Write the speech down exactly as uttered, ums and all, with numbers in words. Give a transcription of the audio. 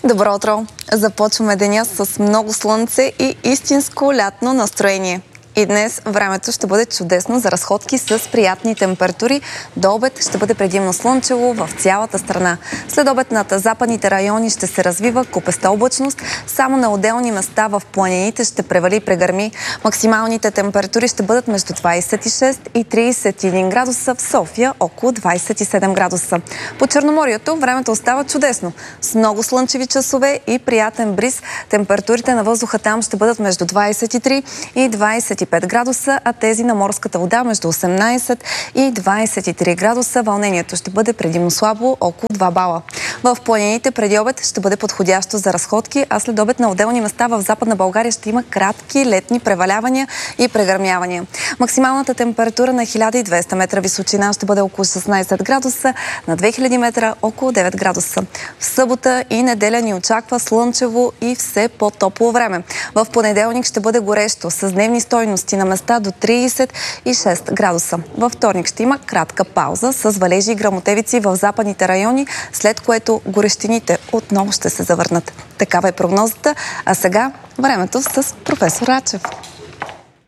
Добро утро! Започваме деня с много слънце и истинско лятно настроение. И днес времето ще бъде чудесно за разходки с приятни температури. До обед ще бъде предимно слънчево в цялата страна. След обед над западните райони ще се развива купеста облачност. Само на отделни места в планините ще превали и прегърми. Максималните температури ще бъдат между двадесет и шест и тридесет и един градуса, в София около двадесет и седем градуса. По Черноморието времето остава чудесно. С много слънчеви часове и приятен бриз. Температурите на въздуха там ще бъдат между двадесет и три и двадесет и пет градуса, а тези на морската вода между осемнадесет и двадесет и три градуса. Вълнението ще бъде предимно слабо, около два бала. В планините преди обед ще бъде подходящо за разходки, а след обед на отделни места в Западна България ще има кратки летни превалявания и прегърмявания. Максималната температура на хиляда и двеста метра височина ще бъде около шестнадесет градуса, на две хиляди метра около девет градуса. В събота и неделя ни очаква слънчево и все по-топло време. В понеделник ще бъде горещо с дневни стойности на места до тридесет и шест градуса. Във вторник ще има кратка пауза с валежи и гръмотевици в западните райони, след което горещините отново ще се завърнат. Такава е прогнозата. А сега времето с професор Рачев.